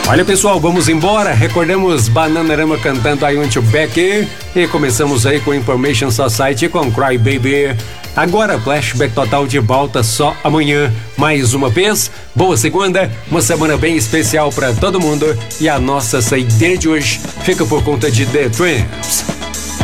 Olha, pessoal, vamos embora. Recordamos Bananarama cantando I Want You Back e começamos aí com Information Society com Cry Baby. Agora, flashback total de volta só amanhã. Mais uma vez, boa segunda, uma semana bem especial para todo mundo. E a nossa saideira de hoje fica por conta de The Tramps.